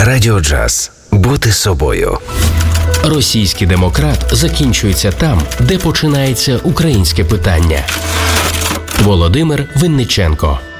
Радіо Джаз. Бути собою. Російський демократ закінчується там, де починається українське питання. Володимир Винниченко.